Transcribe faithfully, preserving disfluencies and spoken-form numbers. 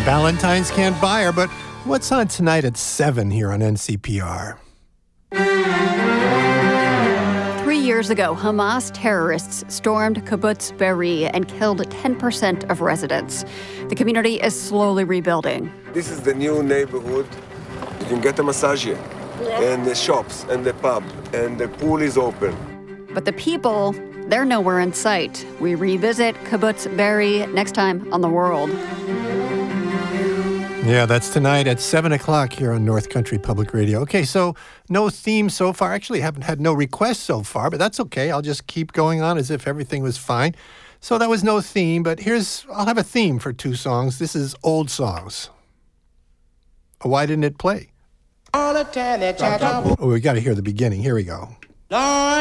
Valentine's can't buy her, but what's on tonight at seven here on N C P R? Three years ago, Hamas terrorists stormed Kibbutz Be'eri and killed ten percent of residents. The community is slowly rebuilding. This is the new neighborhood. You can get a massage here, and the shops, and the pub, and the pool is open. But the people, they're nowhere in sight. We revisit Kibbutz Be'eri next time on The World. Yeah, that's tonight at seven o'clock here on North Country Public Radio. Okay, so no theme so far. Actually, haven't had no requests so far, but that's okay. I'll just keep going on as if everything was fine. So that was no theme, but here's, I'll have a theme for two songs. This is Old Songs. Why didn't it play? All the time that Oh, we got to hear the beginning. Here we go. Lord.